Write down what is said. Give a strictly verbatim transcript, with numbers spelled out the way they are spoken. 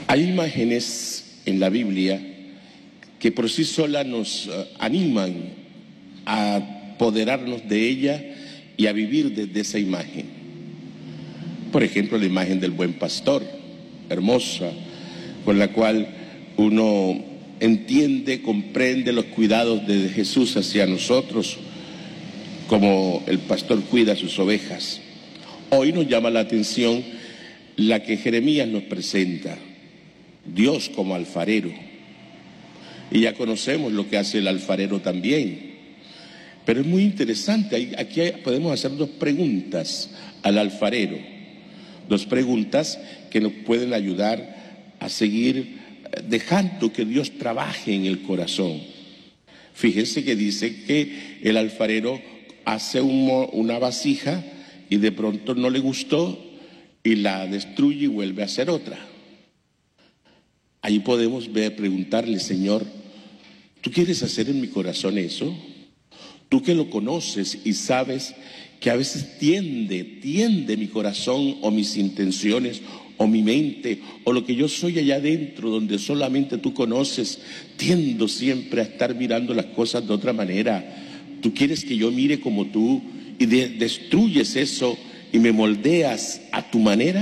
Hay imágenes en la Biblia que por sí solas nos uh, animan a apoderarnos de ella y a vivir desde esa imagen. Por ejemplo, la imagen del buen pastor, hermosa, con la cual uno entiende, comprende los cuidados de Jesús hacia nosotros, como el pastor cuida a sus ovejas. Hoy nos llama la atención la que Jeremías nos presenta, Dios como alfarero. Y ya conocemos lo que hace el alfarero también. Pero es muy interesante, aquí podemos hacer dos preguntas al alfarero, dos preguntas que nos pueden ayudar a seguir dejando que Dios trabaje en el corazón. Fíjense que dice que el alfarero hace un, una vasija y de pronto no le gustó y la destruye y vuelve a hacer otra. Ahí podemos ver, preguntarle, Señor, ¿tú quieres hacer en mi corazón eso? Tú que lo conoces y sabes que a veces tiende, tiende mi corazón o mis intenciones o mi mente o lo que yo soy allá adentro donde solamente tú conoces, tiendo siempre a estar mirando las cosas de otra manera. Tú quieres que yo mire como tú y de, destruyes eso y me moldeas a tu manera.